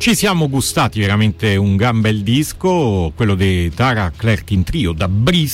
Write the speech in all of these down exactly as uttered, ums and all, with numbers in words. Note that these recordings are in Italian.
Ci siamo gustati veramente un gran bel disco, quello di Tara Clarkin Trio da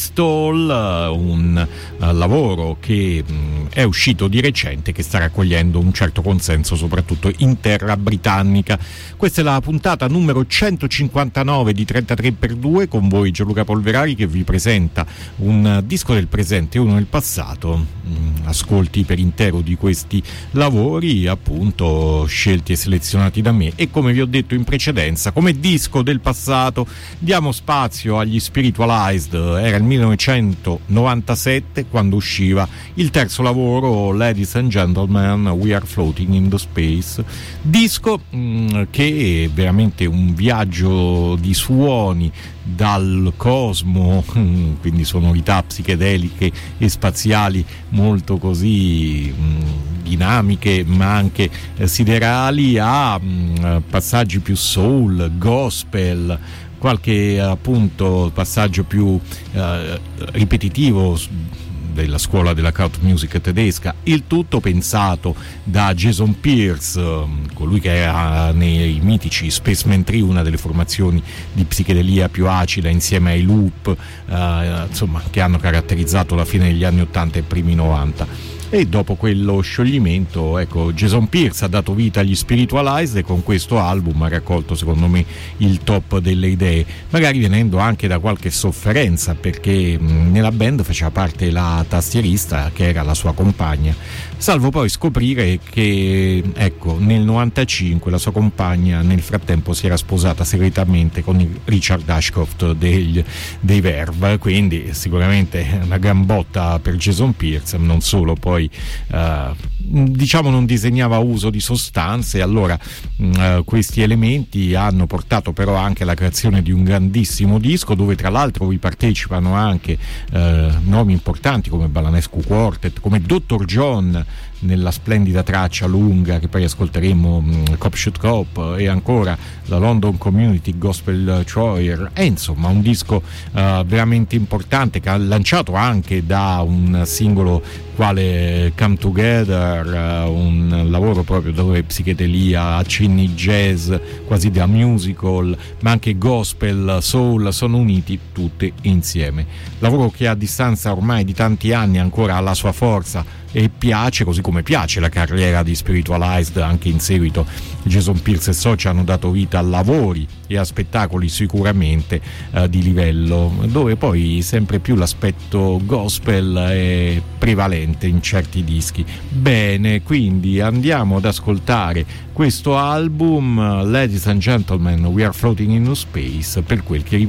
Bristol, un uh, lavoro che mh, è uscito di recente, che sta raccogliendo un certo consenso soprattutto in terra britannica. Questa è la puntata numero centocinquantanove di trentatré per due, con voi Gianluca Polverari che vi presenta un disco del presente e uno del passato. Mh, ascolti per intero di questi lavori, appunto scelti e selezionati da me, e come vi ho detto in precedenza, come disco del passato diamo spazio agli Spiritualized. Era il millenovecentonovantasette quando usciva il terzo lavoro, Ladies and Gentlemen, We Are Floating in the Space, disco mh, che è veramente un viaggio di suoni dal cosmo, quindi sonorità psichedeliche e spaziali molto così mh, dinamiche ma anche eh, siderali, a mh, passaggi più soul, gospel, qualche appunto passaggio più eh, ripetitivo della scuola della crowd music tedesca, il tutto pensato da Jason Pierce, colui che era nei mitici Spaceman Trio, una delle formazioni di psichedelia più acida insieme ai Loop, eh, insomma, che hanno caratterizzato la fine degli anni ottanta e primi novanta. E dopo quello scioglimento, ecco, Jason Pierce ha dato vita agli Spiritualized e con questo album ha raccolto secondo me il top delle idee, magari venendo anche da qualche sofferenza, perché mh, nella band faceva parte la tastierista che era la sua compagna, salvo poi scoprire che, ecco, nel novantacinque la sua compagna nel frattempo si era sposata segretamente con il Richard Ashcroft degli, dei Verve, quindi sicuramente una gran botta per Jason Pierce. Non solo, poi Uh, diciamo non disegnava uso di sostanze, allora uh, questi elementi hanno portato però anche alla creazione di un grandissimo disco, dove tra l'altro vi partecipano anche uh, nomi importanti come Balanescu Quartet, come Doctor John nella splendida traccia lunga che poi ascolteremo, um, Cop Shoot Cop, e ancora la London Community Gospel Choir. È insomma un disco uh, veramente importante, che ha lanciato anche da un singolo quale Come Together, uh, un lavoro proprio dove psichedelia, accenni jazz, quasi da musical, ma anche gospel, soul sono uniti tutte insieme. Lavoro che a distanza ormai di tanti anni ancora ha la sua forza e piace, così come piace la carriera di Spiritualized. Anche in seguito Jason Pierce e soci hanno dato vita a lavori e a spettacoli sicuramente uh, di livello, dove poi sempre più l'aspetto gospel è prevalente in certi dischi. Bene, quindi andiamo ad ascoltare questo album, Ladies and Gentlemen, We Are Floating in Space, per quel che